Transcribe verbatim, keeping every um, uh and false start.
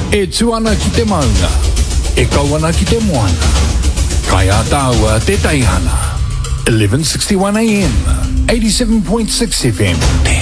E tuana ki te maunga, e kauana ki te moana. Kai a tāua te taihana. eleven sixty-one A M, eighty-seven point six F M.